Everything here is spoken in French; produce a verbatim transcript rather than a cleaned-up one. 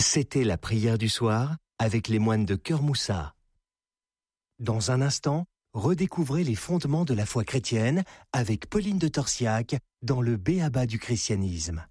C'était la prière du soir avec les moines de Cœur Moussat. Dans un instant, redécouvrez les fondements de la foi chrétienne avec Pauline de Torsiac dans le B A B A du christianisme.